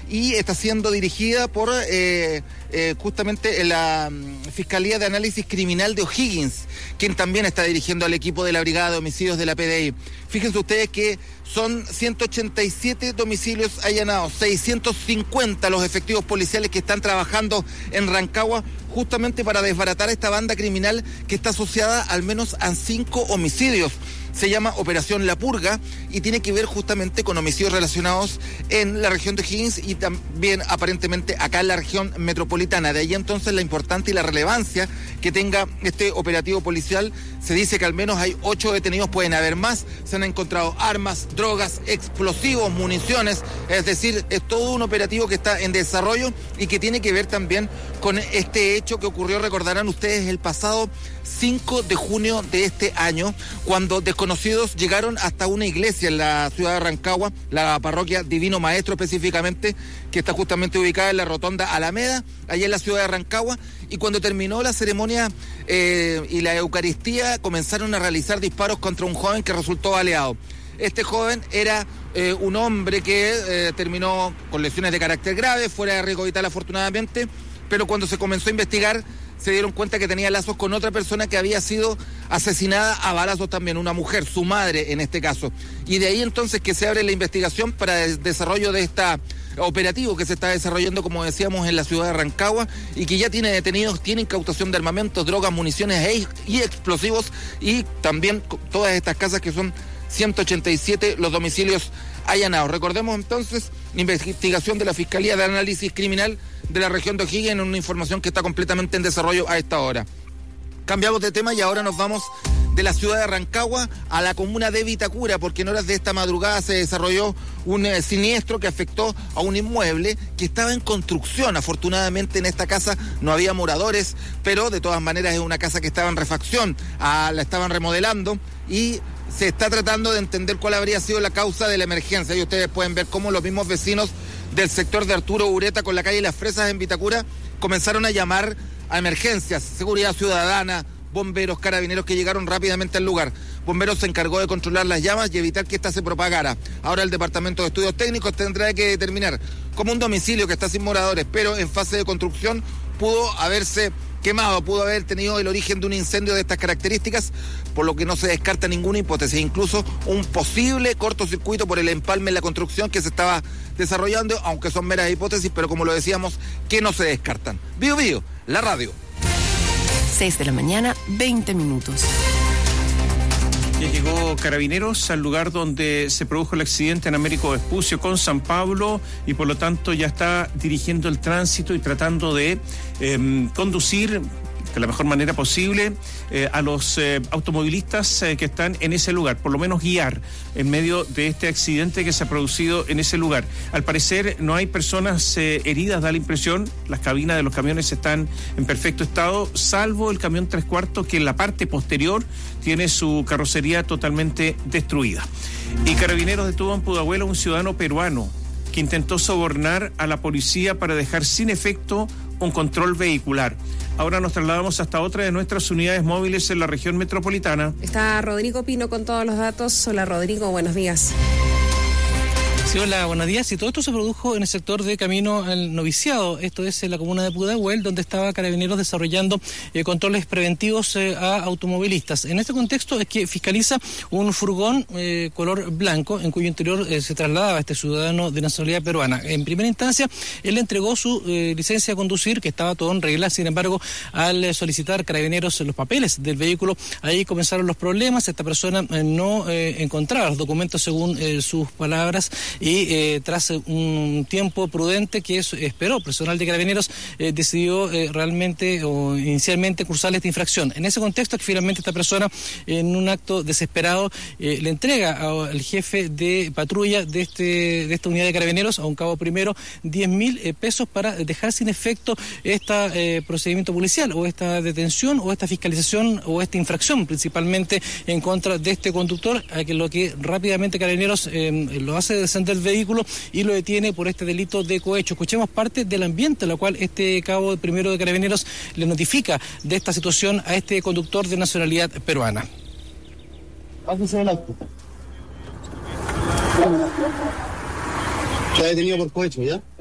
y está siendo dirigida por justamente la Fiscalía de Análisis Criminal de O'Higgins, quien también está dirigiendo al equipo de la Brigada de Homicidios de la PDI. Fíjense ustedes que son 187 domicilios allanados, 650 los efectivos policiales que están trabajando en Rancagua justamente para desbaratar esta banda criminal que está asociada al menos a 5 homicidios. Se llama Operación La Purga y tiene que ver justamente con homicidios relacionados en la región de O'Higgins y también aparentemente acá en la región metropolitana. De ahí entonces la importancia y la relevancia que tenga este operativo policial. Se dice que al menos hay 8 detenidos, pueden haber más. Se han encontrado armas, drogas, explosivos, municiones. Es decir, es todo un operativo que está en desarrollo y que tiene que ver también con este hecho que ocurrió, recordarán ustedes, el pasado 5 de junio de este año, cuando desconocidos llegaron hasta una iglesia en la ciudad de Rancagua, la parroquia Divino Maestro específicamente, que está justamente ubicada en la rotonda Alameda, allá en la ciudad de Rancagua, y cuando terminó la ceremonia y la Eucaristía, comenzaron a realizar disparos contra un joven que resultó baleado. Este joven era un hombre que terminó con lesiones de carácter grave, fuera de riesgo vital afortunadamente, pero cuando se comenzó a investigar, se dieron cuenta que tenía lazos con otra persona que había sido asesinada a balazos también, una mujer, su madre en este caso. Y de ahí entonces que se abre la investigación para el desarrollo de este operativo que se está desarrollando, como decíamos, en la ciudad de Rancagua y que ya tiene detenidos, tiene incautación de armamentos, drogas, municiones y explosivos, y también todas estas casas que son 187 los domicilios allanados. Recordemos entonces, investigación de la Fiscalía de Análisis Criminal de la región de O'Higgins, en una información que está completamente en desarrollo a esta hora. Cambiamos de tema y ahora nos vamos de la ciudad de Rancagua a la comuna de Vitacura, porque en horas de esta madrugada se desarrolló un siniestro que afectó a un inmueble que estaba en construcción. Afortunadamente en esta casa no había moradores, pero de todas maneras es una casa que estaba en refacción, la estaban remodelando y se está tratando de entender cuál habría sido la causa de la emergencia. Y ustedes pueden ver cómo los mismos vecinos del sector de Arturo Ureta con la calle Las Fresas en Vitacura comenzaron a llamar a emergencias, seguridad ciudadana, bomberos, carabineros que llegaron rápidamente al lugar. Bomberos se encargó de controlar las llamas y evitar que ésta se propagara. Ahora el Departamento de Estudios Técnicos tendrá que determinar cómo un domicilio que está sin moradores, pero en fase de construcción, pudo haberse quemado, pudo haber tenido el origen de un incendio de estas características, por lo que no se descarta ninguna hipótesis, incluso un posible cortocircuito por el empalme en la construcción que se estaba desarrollando, aunque son meras hipótesis, pero como lo decíamos, que no se descartan. Bío Bío, la radio. 6 de la mañana, 20 minutos. Ya llegó Carabineros al lugar donde se produjo el accidente en Américo Vespucio con San Pablo y por lo tanto ya está dirigiendo el tránsito y tratando de conducir de la mejor manera posible a los automovilistas que están en ese lugar, por lo menos guiar en medio de este accidente que se ha producido en ese lugar. Al parecer no hay personas heridas, da la impresión, las cabinas de los camiones están en perfecto estado, salvo el camión 3/4 que en la parte posterior tiene su carrocería totalmente destruida. Y Carabineros detuvo en Pudahuel a un ciudadano peruano que intentó sobornar a la policía para dejar sin efecto un control vehicular. Ahora nos trasladamos hasta otra de nuestras unidades móviles en la región metropolitana. Está Rodrigo Pino con todos los datos. Hola Rodrigo, buenos días. Sí, hola, buenos días. Y todo esto se produjo en el sector de Camino al Noviciado, esto es en la comuna de Pudahuel, donde estaba Carabineros desarrollando controles preventivos a automovilistas. En este contexto es que fiscaliza un furgón color blanco, en cuyo interior se trasladaba este ciudadano de nacionalidad peruana. En primera instancia, él entregó su licencia de conducir, que estaba todo en regla. Sin embargo, al solicitar Carabineros los papeles del vehículo, ahí comenzaron los problemas. Esta persona no encontraba los documentos según sus palabras, y tras un tiempo prudente que esperó personal de Carabineros, decidió realmente o inicialmente cursar esta infracción. En ese contexto que finalmente esta persona, en un acto desesperado, le entrega al jefe de patrulla de esta unidad de Carabineros, a un cabo primero, 10.000 pesos para dejar sin efecto este procedimiento policial o esta detención o esta fiscalización o esta infracción principalmente en contra de este conductor, a que lo que rápidamente Carabineros lo hace descender del vehículo y lo detiene por este delito de cohecho. Escuchemos parte del ambiente en la cual este cabo primero de Carabineros le notifica de esta situación a este conductor de nacionalidad peruana. Pásese el auto. Se ha detenido por cohecho, ¿ya?